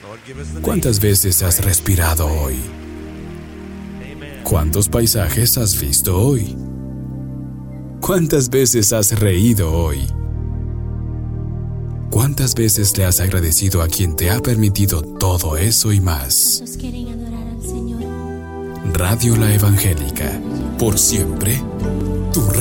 ¿Cuántas veces has respirado hoy? ¿Cuántos paisajes has visto hoy? ¿Cuántas veces has reído hoy? ¿Cuántas veces le has agradecido a quien te ha permitido todo eso y más? ¿Cuántos quieren adorar al Señor? Radio La Evangélica, por siempre, tu radio.